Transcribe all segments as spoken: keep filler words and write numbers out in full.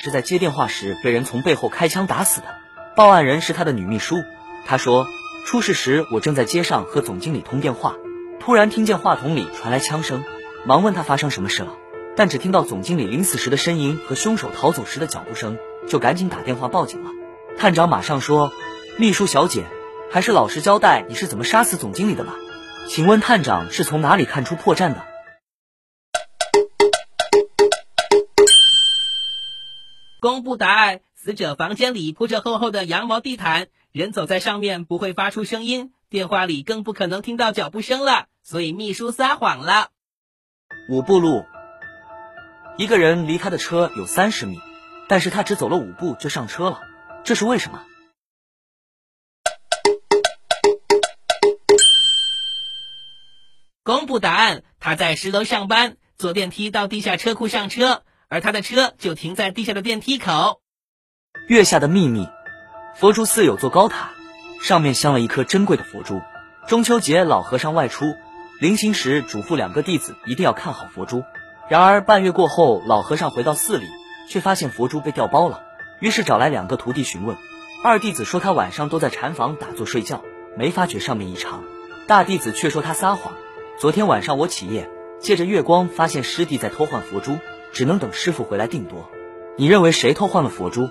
是在接电话时被人从背后开枪打死的。报案人是他的女秘书，她说出事时我正在街上和总经理通电话，突然听见话筒里传来枪声，忙问他发生什么事了，但只听到总经理临死时的呻吟和凶手逃走时的脚步声，就赶紧打电话报警了。探长马上说，秘书小姐，还是老实交代你是怎么杀死总经理的吧。请问探长是从哪里看出破绽的？ 公布答案，死者房间里铺着厚厚的羊毛地毯，人走在上面不会发出声音，电话里更不可能听到脚步声了，所以秘书撒谎了。 五步路，一个人离他的车有三十米，但是他只走了五步就上车了，这是为什么？ 公布答案，他在十楼上班，坐电梯到地下车库上车，而他的车就停在地下的电梯口。 月下的秘密，佛珠寺有座高塔，上面镶了一颗珍贵的佛珠。中秋节老和尚外出，临行时嘱咐两个弟子一定要看好佛珠。然而半月过后，老和尚回到寺里，却发现佛珠被调包了，于是找来两个徒弟询问。二弟子说他晚上都在禅房打坐睡觉，没发觉上面异常。大弟子却说他撒谎，昨天晚上我起夜，借着月光发现师弟在偷换佛珠，只能等师傅回来定夺。你认为谁偷换了佛珠？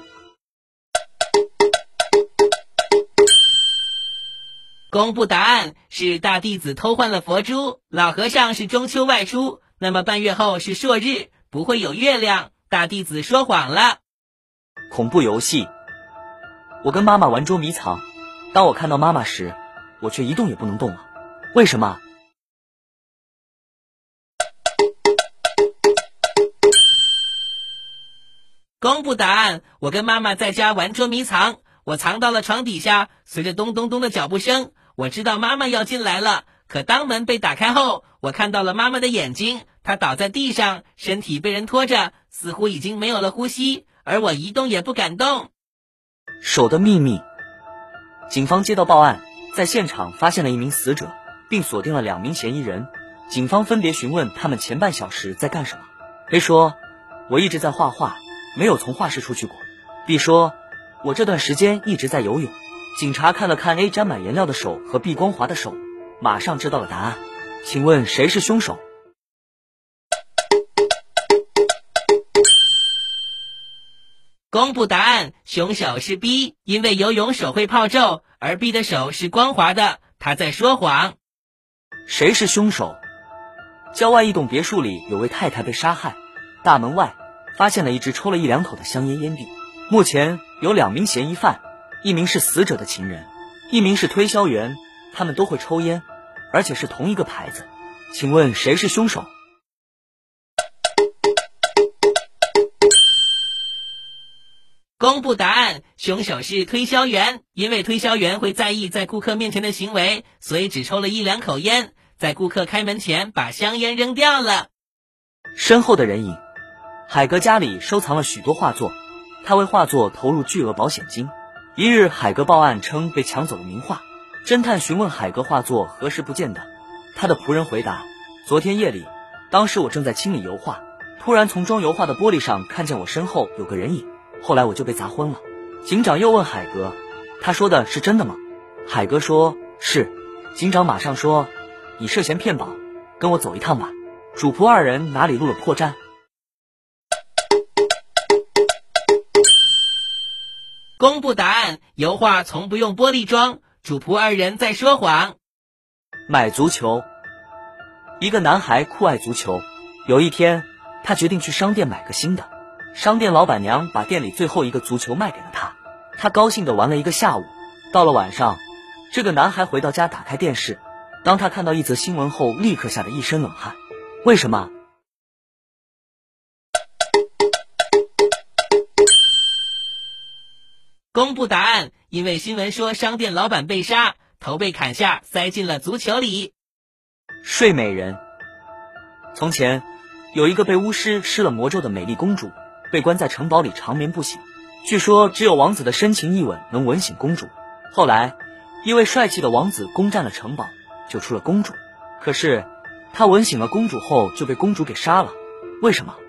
公布答案，是大弟子偷换了佛珠。老和尚是中秋外出，那么半月后是朔日，不会有月亮，大弟子说谎了。 恐怖游戏，我跟妈妈玩捉迷藏，当我看到妈妈时，我却一动也不能动了，为什么？ 公布答案，我跟妈妈在家玩捉迷藏，我藏到了床底下，随着咚咚咚的脚步声，我知道妈妈要进来了，可当门被打开后，我看到了妈妈的眼睛，她倒在地上，身体被人拖着，似乎已经没有了呼吸，而我一动也不敢动。 手的秘密，警方接到报案，在现场发现了一名死者，并锁定了两名嫌疑人。警方分别询问他们前半小时在干什么。A 说，我一直在画画，没有从画室出去过。 B 说，我这段时间一直在游泳。警察看了看 A 沾满颜料的手和 B 光滑的手，马上知道了答案。请问谁是凶手？ 公布答案，凶手是 B， 因为游泳手会泡皱，而 B 的手是光滑的，他在说谎。 谁是凶手？郊外一栋别墅里有位太太被杀害，大门外发现了一支抽了一两口的香烟烟蒂。目前有两名嫌疑犯，一名是死者的情人，一名是推销员，他们都会抽烟，而且是同一个牌子。请问谁是凶手？ 公布答案，凶手是推销员，因为推销员会在意在顾客面前的行为，所以只抽了一两口烟，在顾客开门前把香烟扔掉了。 身后的人影，海格家里收藏了许多画作，他为画作投入巨额保险金。一日，海格报案称被抢走了名画，侦探询问海格画作何时不见的，他的仆人回答，昨天夜里，当时我正在清理油画，突然从装油画的玻璃上看见我身后有个人影，后来我就被砸昏了。警长又问海格，他说的是真的吗？海格说是。警长马上说，你涉嫌骗保，跟我走一趟吧。主仆二人哪里露了破绽？ 公布答案，油画从不用玻璃装，主仆二人在说谎。 买足球。一个男孩酷爱足球，有一天他决定去商店买个新的，商店老板娘把店里最后一个足球卖给了他，他高兴地玩了一个下午。到了晚上，这个男孩回到家打开电视，当他看到一则新闻后，立刻吓得一身冷汗。为什么？ 公布答案，因为新闻说商店老板被杀，头被砍下，塞进了足球里。 睡美人。从前有一个被巫师施了魔咒的美丽公主，被关在城堡里长眠不醒，据说只有王子的深情一吻能吻醒公主。后来一位帅气的王子攻占了城堡，救出了公主，可是他吻醒了公主后就被公主给杀了，为什么？